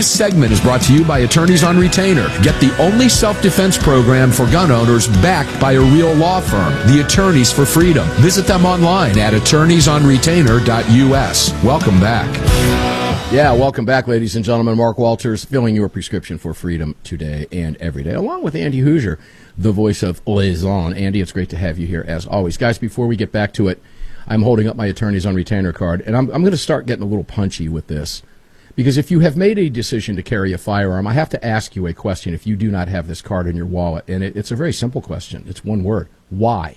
This segment is brought to you by Attorneys on Retainer. Get the only self-defense program for gun owners backed by a real law firm, the Attorneys for Freedom. Visit them online at attorneysonretainer.us. Welcome back. Yeah, welcome back, ladies and gentlemen. Mark Walters, filling your prescription for freedom today and every day, along with Andy Hoosier, the voice of Liaison. Andy, it's great to have you here, as always. Guys, before we get back to it, I'm holding up my Attorneys on Retainer card, and I'm going to start getting a little punchy with this. Because if you have made a decision to carry a firearm, I have to ask you a question if you do not have this card in your wallet. And it's a very simple question. It's one word. Why?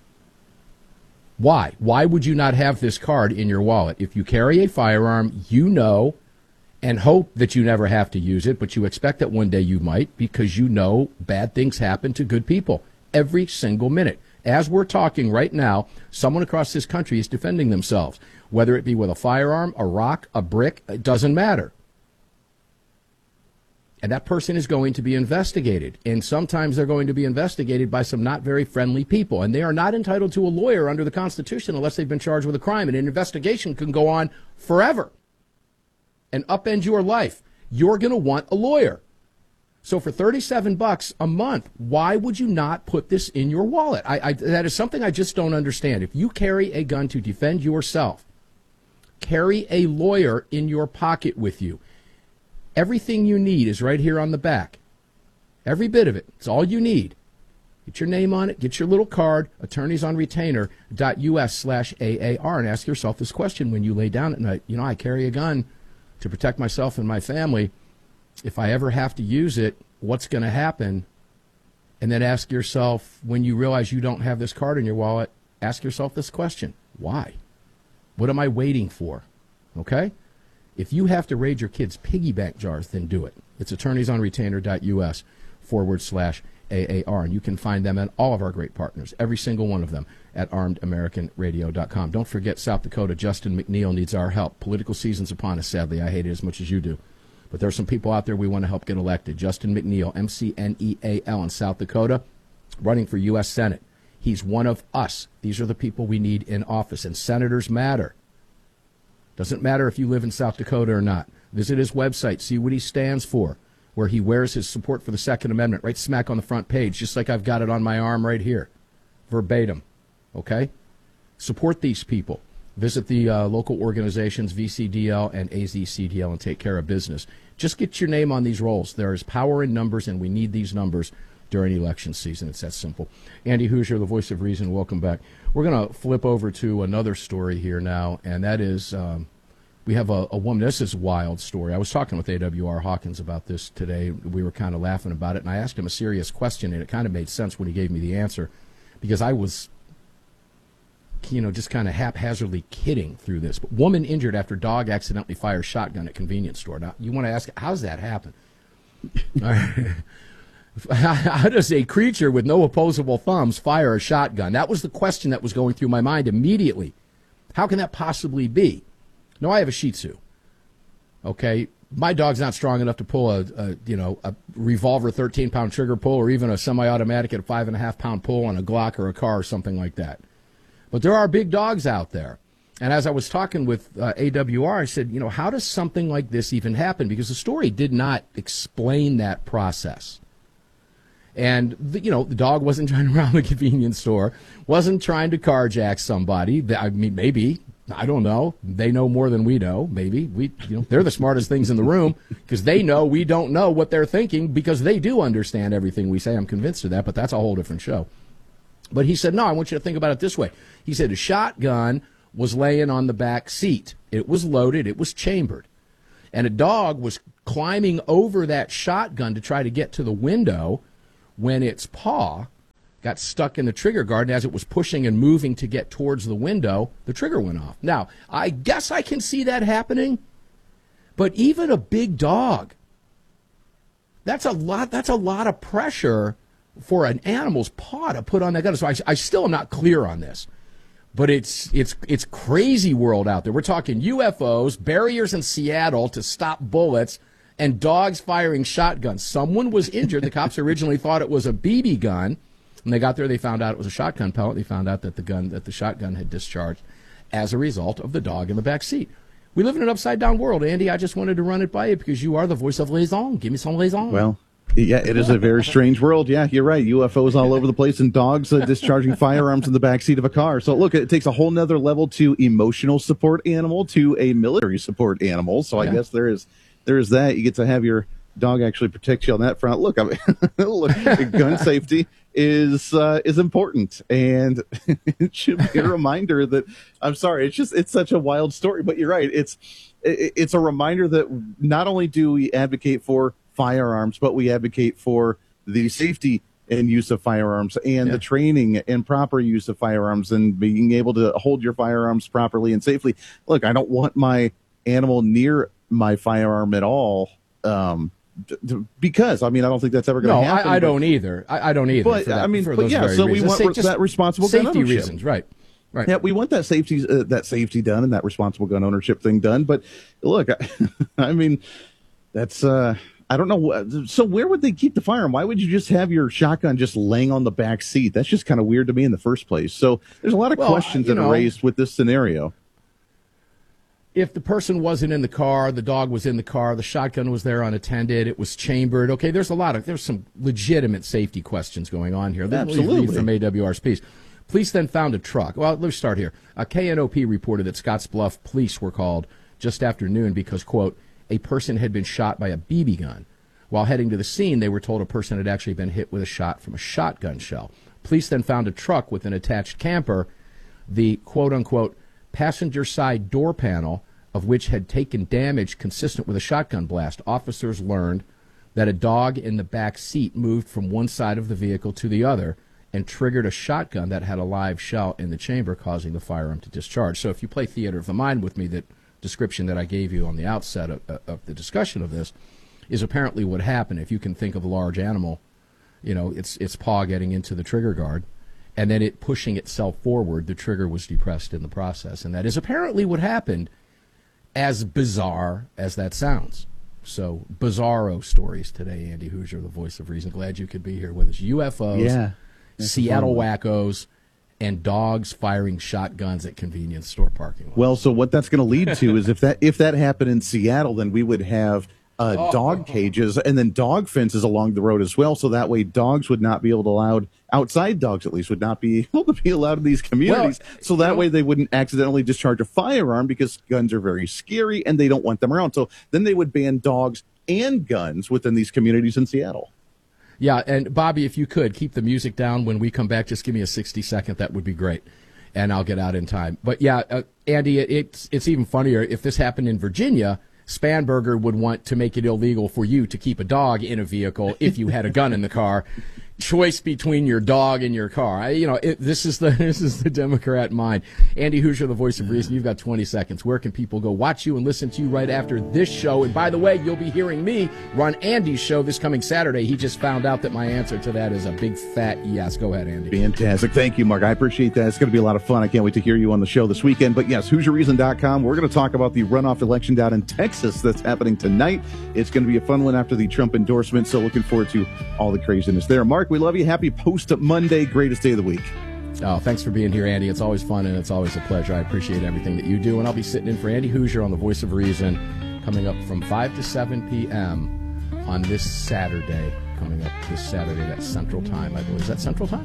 Why? Why would you not have this card in your wallet? If you carry a firearm, you know and hope that you never have to use it, but you expect that one day you might, because you know bad things happen to good people every single minute. As we're talking right now, someone across this country is defending themselves, whether it be with a firearm, a rock, a brick, it doesn't matter. And that person is going to be investigated. And sometimes they're going to be investigated by some not very friendly people. And they are not entitled to a lawyer under the Constitution unless they've been charged with a crime. And an investigation can go on forever and upend your life. You're going to want a lawyer. So for $37 a month, why would you not put this in your wallet? That is something I just don't understand. If you carry a gun to defend yourself, carry a lawyer in your pocket with you. Everything you need is right here on the back. Every bit of it. It's all you need. Get your name on it. Get your little card, attorneysonretainer.us/AAR, and ask yourself this question when you lay down at night. You know, I carry a gun to protect myself and my family. If I ever have to use it, what's going to happen? And then ask yourself, when you realize you don't have this card in your wallet, ask yourself this question. Why? What am I waiting for? Okay? If you have to raid your kids' piggy bank jars, then do it. It's attorneysonretainer.us/AAR. And you can find them and all of our great partners, every single one of them, at armedamericanradio.com. Don't forget, South Dakota, Justin McNeil needs our help. Political season's upon us, sadly. I hate it as much as you do. But there are some people out there we want to help get elected. Justin McNeil, McNeal in South Dakota, running for U.S. Senate. He's one of us. These are the people we need in office. And senators matter. Doesn't matter if you live in South Dakota or not. Visit his website. See what he stands for, where he wears his support for the Second Amendment right smack on the front page, just like I've got it on my arm right here, verbatim. Okay? Support these people. Visit the local organizations, VCDL and AZCDL, and take care of business. Just get your name on these rolls. There is power in numbers, and we need these numbers during election season. It's that simple. Andy Hoosier, the voice of reason, welcome back. We're going to flip over to another story here now, and that is we have a woman. This is a wild story. I was talking with A.W.R. Hawkins about this today. We were kind of laughing about it, and I asked him a serious question, and it kind of made sense when he gave me the answer, because I was just kind of haphazardly kidding through this. But woman injured after dog accidentally fires shotgun at convenience store. Now, you want to ask, how's that happen? How does a creature with no opposable thumbs fire a shotgun? That was the question that was going through my mind immediately. How can that possibly be? No, I have a Shih Tzu. Okay, my dog's not strong enough to pull a revolver 13-pound trigger pull, or even a semi-automatic at a 5.5-pound pull on a Glock or a car or something like that. But there are big dogs out there. And as I was talking with AWR, I said, how does something like this even happen? Because the story did not explain that process. And, the dog wasn't trying to rob a convenience store, wasn't trying to carjack somebody. I mean, maybe. I don't know. They know more than we know. Maybe. They're the smartest things in the room because they know we don't know what they're thinking, because they do understand everything we say. I'm convinced of that, but that's a whole different show. But he said, no, I want you to think about it this way. He said a shotgun was laying on the back seat. It was loaded. It was chambered. And a dog was climbing over that shotgun to try to get to the window when its paw got stuck in the trigger guard. And as it was pushing and moving to get towards the window, the trigger went off. Now, I guess I can see that happening. But even a big dog, that's a lot of pressure for an animal's paw to put on that gun. So I still am not clear on this. But it's crazy world out there. We're talking UFOs, barriers in Seattle to stop bullets, and dogs firing shotguns. Someone was injured. The cops originally thought it was a BB gun. When they got there, they found out it was a shotgun pellet. They found out that the shotgun had discharged as a result of the dog in the back seat. We live in an upside-down world, Andy. I just wanted to run it by you because you are the voice of raison. Give me some raison. Well, yeah, it is a very strange world. Yeah, you're right. UFOs all over the place and dogs discharging firearms in the backseat of a car. So, look, it takes a whole nother level to emotional support animal to a military support animal. So I guess there is that. You get to have your dog actually protect you on that front. Look, I mean, look, gun safety is important, and it should be a reminder that, I'm sorry, it's such a wild story, but you're right. It's a reminder that not only do we advocate for firearms, but we advocate for the safety and use of firearms and the training and proper use of firearms and being able to hold your firearms properly and safely. Look, I don't want my animal near my firearm at all. Because I don't think that's ever going to happen. I don't either. I don't either. But so we want that responsible gun ownership. Safety reasons, right? Yeah, we want that safety done and that responsible gun ownership thing done. But look, that's I don't know. So where would they keep the firearm? Why would you just have your shotgun just laying on the back seat? That's just kind of weird to me in the first place. So there's a lot of questions that are raised with this scenario. If the person wasn't in the car, the dog was in the car, the shotgun was there unattended, it was chambered. Okay, there's some legitimate safety questions going on here. Absolutely. Read from AWR's piece. Police then found a truck. Well, let's start here. KNOP reported that Scottsbluff police were called just after noon because, quote, a person had been shot by a BB gun. While heading to the scene, they were told a person had actually been hit with a shot from a shotgun shell. Police then found a truck with an attached camper, the quote-unquote passenger side door panel of which had taken damage consistent with a shotgun blast. Officers learned that a dog in the back seat moved from one side of the vehicle to the other and triggered a shotgun that had a live shell in the chamber, causing the firearm to discharge. So if you play theater of the mind with me, that description that I gave you on the outset of the discussion of this is apparently what happened. If you can think of a large animal, its paw getting into the trigger guard, and then it pushing itself forward, the trigger was depressed in the process. And that is apparently what happened, as bizarre as that sounds. So, bizarro stories today, Andy Hoosier, the voice of reason. Glad you could be here with us. UFOs, Seattle wackos, and dogs firing shotguns at convenience store parking lots. Well, so what that's going to lead to is if that happened in Seattle, then we would have dog cages and then dog fences along the road as well. So that way dogs would not be able to allowed, outside dogs at least, would not be able to be allowed in these communities. So that way they wouldn't accidentally discharge a firearm because guns are very scary and they don't want them around. So then they would ban dogs and guns within these communities in Seattle. Yeah, and Bobby, if you could, keep the music down when we come back. Just give me a 60-second. That would be great, and I'll get out in time. But, yeah, Andy, it's even funnier. If this happened in Virginia, Spanberger would want to make it illegal for you to keep a dog in a vehicle if you had a gun in the car. Choice between your dog and your car. This is the Democrat mind. Andy Hoosier, the voice of reason. You've got 20 seconds. Where can people go watch you and listen to you right after this show? And by the way, you'll be hearing me run Andy's show this coming Saturday. He just found out that my answer to that is a big fat yes. Go ahead, Andy. Fantastic. Thank you, Mark. I appreciate that. It's going to be a lot of fun. I can't wait to hear you on the show this weekend. But yes, HoosierReason.com. We're going to talk about the runoff election down in Texas that's happening tonight. It's going to be a fun one after the Trump endorsement. So looking forward to all the craziness there. Mark, we love you. Happy post-Monday. Greatest day of the week. Oh, thanks for being here, Andy. It's always fun and it's always a pleasure. I appreciate everything that you do. And I'll be sitting in for Andy Hoosier on The Voice of Reason coming up from 5 to 7 p.m. on this Saturday. Coming up this Saturday, that's Central Time, I believe. Is that Central Time?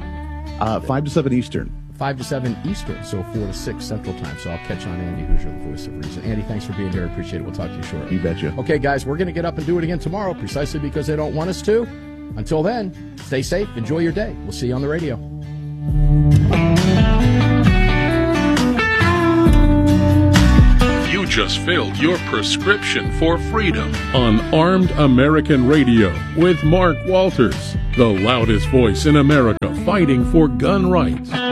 5 to 7 Eastern. 5 to 7 Eastern, so 4 to 6 Central Time. So I'll catch on Andy Hoosier, the voice of reason. Andy, thanks for being here. I appreciate it. We'll talk to you shortly. You betcha. Okay, guys, we're going to get up and do it again tomorrow precisely because they don't want us to. Until then, stay safe. Enjoy your day. We'll see you on the radio. You just filled your prescription for freedom on Armed American Radio with Mark Walters, the loudest voice in America fighting for gun rights.